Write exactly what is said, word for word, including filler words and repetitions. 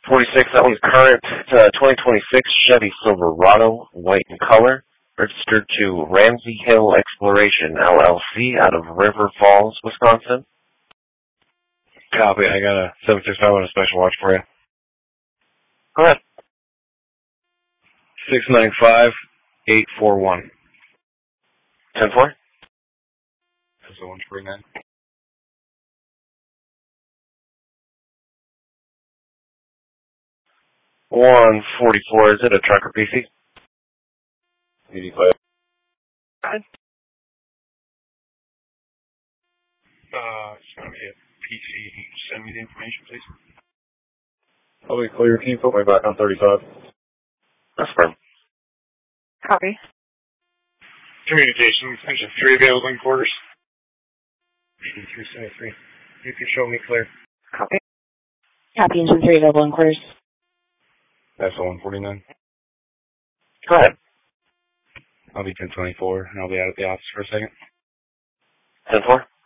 forty-six, that one's current. It's a twenty twenty-six Chevy Silverado, white in color, registered to Ramsey Hill Exploration, L L C, out of River Falls, Wisconsin. Copy. I got a seven six five on a special watch for you. Go ahead. six nine five eight four one. ten four? That's the one forty-nine. one forty-four, is it a truck or P C? eighty-five. Go ahead. Uh, it's going to be a P C. Can you send me the information, please? I'll be clear. Can you put me back on thirty-five? That's fine. Copy. Communications, engine three available in quarters. three seventy-three. You can show me clear. Copy. Copy, engine three available in quarters. That's the one forty-nine. Go ahead. I'll be ten twenty-four, and I'll be out at the office for a second. ten four?